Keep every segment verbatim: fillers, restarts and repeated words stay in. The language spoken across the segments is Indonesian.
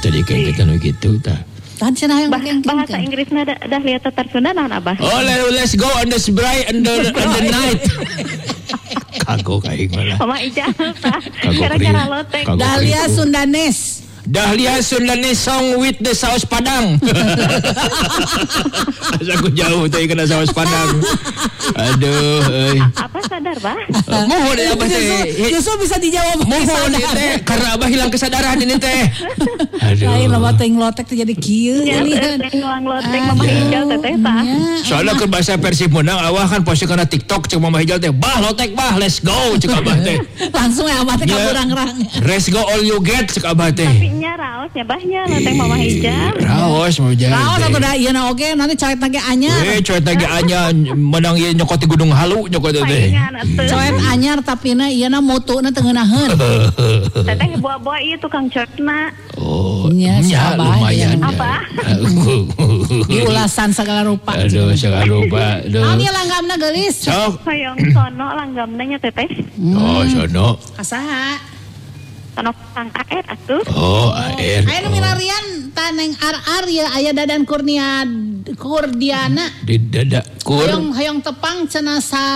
tadi kan kita gitu ta. Tan cenah yang bah, bahasa Inggrisna dah da, lihat tatar Sunda naon Abah? Oh, let's go on the bright and the, on the night. Kagok aing mah. Mama Ija tah. Gara-gara lotek. Dahlia Sundanes. Dahlia Sundanes song with the saus Padang. Asa aku jauh teh kena saus Padang. Aduh, euy. Apa sadar, Bah? Mohon Abah teh. Justru bisa dijawab. Mohon teh karena Abah hilang kesadaran ini teh. Aduh. Lain lama teh nglotek teh jadi kieu Ya, ngulang lotek Mama Hijau teh tah. Soalnya ke bahasa Persib menang awah kan post kana TikTok cek Mama Hijau teh, "Bah lotek bah, let's go." Cek Abah teh. Langsung ya Abah teh kaburang-rang. Let's go all you get cek Abah teh. Tapi nya raos nya Bahnya lotek Mama Hijau. Raos mau jadi. Raos atuh da ieu na oge nanti coet lagi anyar. Eh coet lagi anyar menang ieu nyokot di Gunung Halu nyokot teh. Coet anyar tapi na ieu na mutuna teu ngeunaheun. Teteh buah-buah ieu tukang coetna. Oh, nya ya, lumayan. Apa? Di ulasan segala rupa. Aduh, segala rupa. Aduh. Naon ieu langgamna geulis? Sok. Hoyong sono langgamna nya teteh. Oh, sono. Kasaha? Sono Kang Aet atuh. Oh, air. Aya nu milarian taneng ar-ar ya aya Dadan Kurnia Kurdiana. Di dada kur. Hoyong hoyong tepang cenah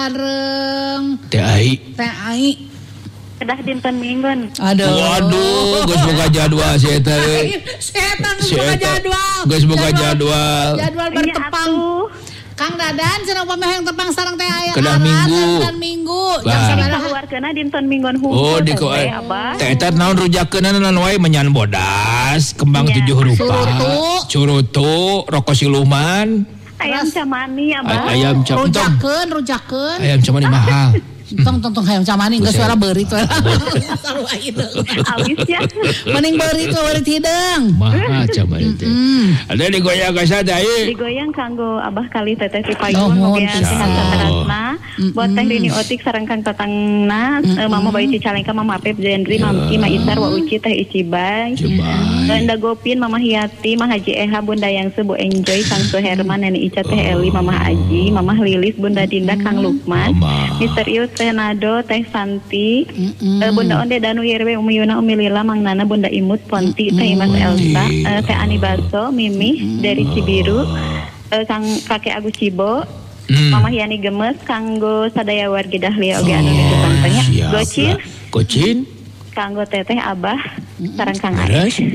sareng Teh ai. Teh ai. Kedah dinten Minggon. Aduh. Waduh, geus boga jadwal si eta we. Setan geus boga jadwal. Geus boga jadwal. Jadwal bertepang. Kang Dadan cenah upami hayang tepang sareng teh aya kedah minggu. Dan minggu. Bah. Jam sabaraha? Keluarkeuna dinten Minggon hungkul. Oh, di ko. Teh eta naon rujakeunna naon wae menyan bodas, kembang Ya. tujuh rupa. Curutu. Curutu, rokok siluman. Ayam camani Abah. Ayam cam tong. Rujakeun, rujakeun. Ayam camani mahal. Tong tong tong hayang camani geus suara beurit we. Sarua hideung. Awis ya. Mending beurit we beurit hideung. Mahal camani teh. Ada digoyang ka sada ieu. Digoyang kanggo Abah kali teteh ti Oh, payun mohon moga pisan. sehat satarasna. Buat teh Rini Otik sareng Kang Tatangna, eh, Mama Bayi Cicalengka, Mama Apep Jendri, Mama Ima Isar, Wa Uci Teh Icibay. Cibai. Ganda Gopin, Mama Hiati, Mama Haji Eha, Bunda Yangsu, Bu Enjoy, Kang Suherman, Nenek Ica, Teh Eli, Mama Aji, Mama Lilis, Bunda Dinda, Kang Lukman, Mama. Mister Ius, Teh Nado, Teh Santi, eh, Bunda Onde, Danu Yerwe, Umi Yuna, Umi Lila, Mang Nana, Bunda Imut, Ponti, Teh Imas Elsa, eh, Teh Ani Baso, Mimi, dari Cibiru, eh, Kang Kakek Agus Cibo, Hmm. Mama Hiani Gemes, Kanggo Sadaya Wargi Dahlia Oge anu nitipang tanya. Siap Gocin, lah. Gocin. Kanggo Teteh Abah, sareng Kang Beres. Aes.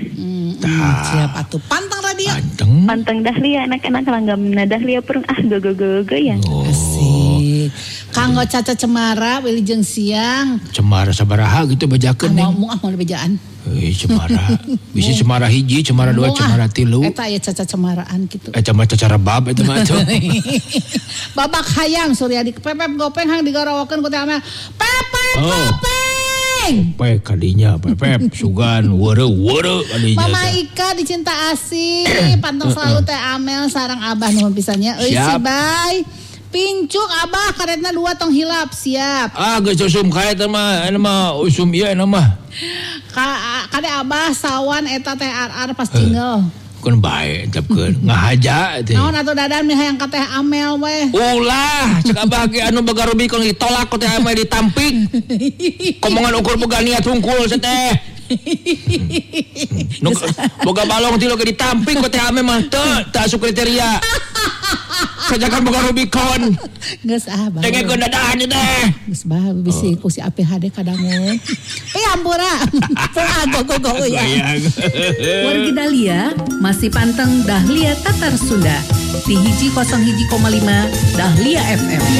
Siap atuh pantang radio. Anteng. Panteng Dahlia anak-anak langgamna Dahlia purung ah go-go-go ya. Oh. Asik. Kanggo Caca Cemara wilujeng siang. Cemara sabaraha gitu bajakeun Mau ning. mau ah mau bejaan. Eh cemara. Bisi cemara hiji, cemara dua, cemara tilu. Eta aya Caca Cemaraan gitu. Eh cemara cara bab eta mah tuh. Babak hayam Suryadi Pepep Gopeng hang digarawakeun ku teh Amel. Pepep Oh. Gopeng. Pepep kadinya, Pepep sugan weureu-weureu kadinya. Mama Ika dicinta asih, pantang selalu teh Amel sareng Abah nuhun pisannya. Euy si Siap. Bay. Pincuk Abah karetna dua tong hilap siap. Ah geus usum kae teh mah, anu mah usum ieu anu mah. Ka kade Abah sawan eta teh ar-ar pas jingle. Kan bae tepkeun ngahaja teh. Naon atuh Dadan mi hayang ka teh Amel we. Ulah, cek abah ge anu boga rubi kong ditolak ku teh ame ditampik. Komongan ukur boga niat hungkul teh. Nu boga balong tilu ge ditampik ku teh ame mah teu teu asup kriteria. Sajakan boga Rubicon. Geus ah bae. Dengekeun dadahan ieu teh. Geus bae bisi ku si A P H D kadangun. Eh ampura. Teu go-go ya. Wargi Dahlia masih panteng Dahlia Tatar Sunda di hiji kosong hiji koma lima Dahlia F M.